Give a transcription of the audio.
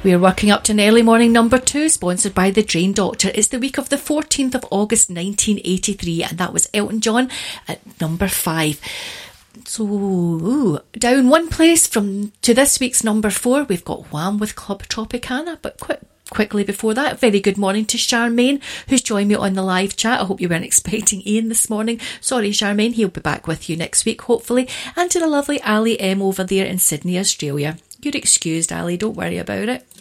We're working up to an early morning number 2, sponsored by The Drain Doctor. It's the week of the 14th of August 1983, and that was Elton John at number 5. So, down one place to this week's number 4, we've got Wham with Club Tropicana, but quickly before that, very good morning to Charmaine, who's joined me on the live chat. I hope you weren't expecting Ian this morning. Sorry, Charmaine, he'll be back with you next week, hopefully. And to the lovely Ali M over there in Sydney, Australia. You're excused, Ali, don't worry about it.